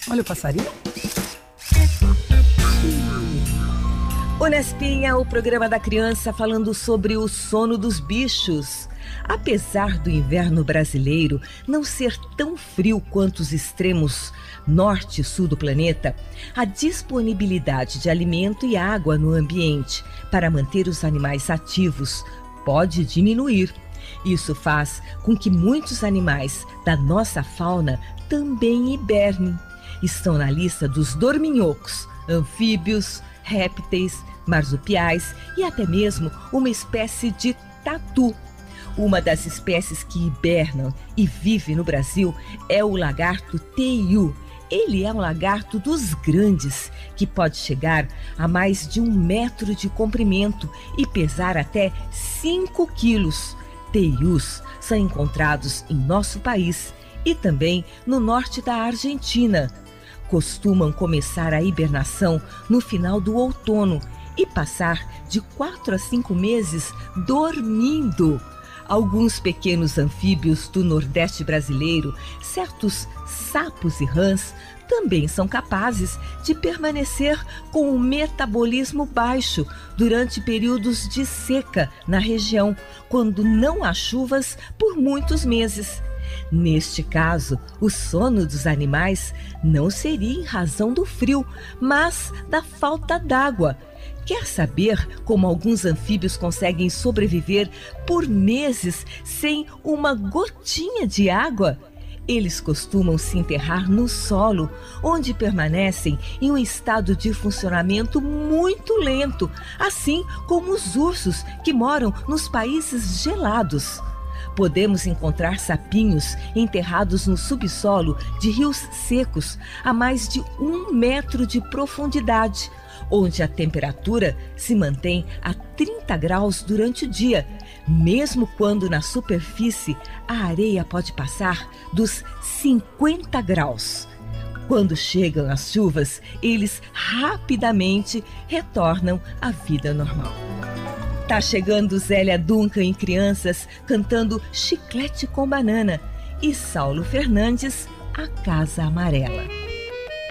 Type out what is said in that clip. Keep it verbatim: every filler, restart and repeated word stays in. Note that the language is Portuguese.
Olha o passarinho. O Nespinha, o programa da criança falando sobre o sono dos bichos. Apesar do inverno brasileiro não ser tão frio quanto os extremos norte e sul do planeta, a disponibilidade de alimento e água no ambiente para manter os animais ativos pode diminuir. Isso faz com que muitos animais da nossa fauna também hibernem. Estão na lista dos dorminhocos, anfíbios, répteis, marsupiais e até mesmo uma espécie de tatu. Uma das espécies que hibernam e vive no Brasil é o lagarto teiu. Ele é um lagarto dos grandes, que pode chegar a mais de um metro de comprimento e pesar até cinco quilos. Teius são encontrados em nosso país e também no norte da Argentina. Costumam começar a hibernação no final do outono e passar de quatro a cinco meses dormindo. Alguns pequenos anfíbios do Nordeste brasileiro, certos sapos e rãs, também são capazes de permanecer com um metabolismo baixo durante períodos de seca na região, quando não há chuvas por muitos meses. Neste caso, o sono dos animais não seria em razão do frio, mas da falta d'água. Quer saber como alguns anfíbios conseguem sobreviver por meses sem uma gotinha de água? Eles costumam se enterrar no solo, onde permanecem em um estado de funcionamento muito lento, assim como os ursos que moram nos países gelados. Podemos encontrar sapinhos enterrados no subsolo de rios secos a mais de um metro de profundidade, onde a temperatura se mantém a trinta graus durante o dia, mesmo quando na superfície a areia pode passar dos cinquenta graus. Quando chegam as chuvas, eles rapidamente retornam à vida normal. Tá chegando Zélia Duncan em Crianças cantando Chiclete com Banana e Saulo Fernandes, A Casa Amarela.